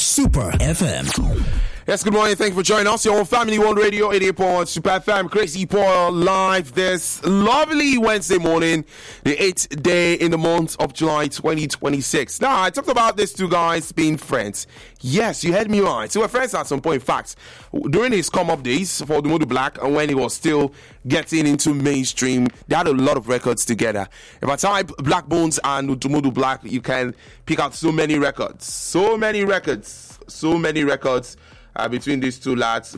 Super FM. Yes, good morning. Thank you for joining us. Your Family One Radio 88.1 Super FM. Crazy Paul live this lovely Wednesday morning, the 8th day in the month of July 2026. Now, I talked about these two guys being friends. Yes, you heard me right. So we're friends at some point. In fact, during his come-up days for Dumodu Black and when he was still getting into mainstream, they had a lot of records together. If I type Black Bones and Dumodu Black, you can pick out so many records between these two lads.